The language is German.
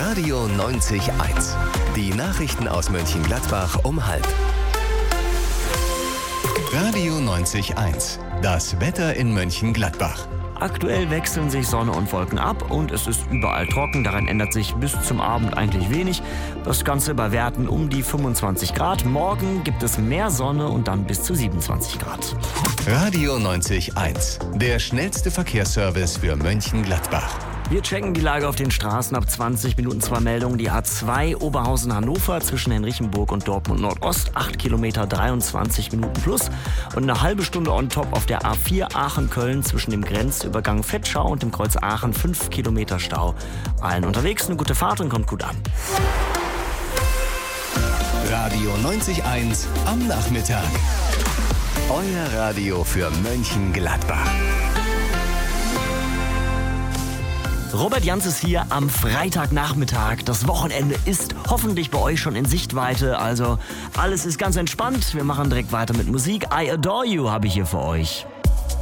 Radio 90.1. Die Nachrichten aus Mönchengladbach um 12:30. Radio 90.1. Das Wetter in Mönchengladbach. Aktuell wechseln sich Sonne und Wolken ab und es ist überall trocken. Daran ändert sich bis zum Abend eigentlich wenig. Das Ganze bei Werten um die 25 Grad. Morgen gibt es mehr Sonne und dann bis zu 27 Grad. Radio 90.1. Der schnellste Verkehrsservice für Mönchengladbach. Wir checken die Lage auf den Straßen. Ab 20 Minuten 2 Meldungen. Die A2 Oberhausen-Hannover zwischen Henrichenburg und Dortmund Nordost. 8 Kilometer, 23 Minuten plus. Und eine halbe Stunde on top auf der A4 Aachen-Köln zwischen dem Grenzübergang Vetschau und dem Kreuz Aachen. 5 Kilometer Stau. Allen unterwegs eine gute Fahrt und kommt gut an. Radio 90.1 am Nachmittag. Euer Radio für Mönchengladbach. Robert Jans ist hier am Freitagnachmittag. Das Wochenende ist hoffentlich bei euch schon in Sichtweite. Also alles ist ganz entspannt. Wir machen direkt weiter mit Musik. I Adore You habe ich hier für euch.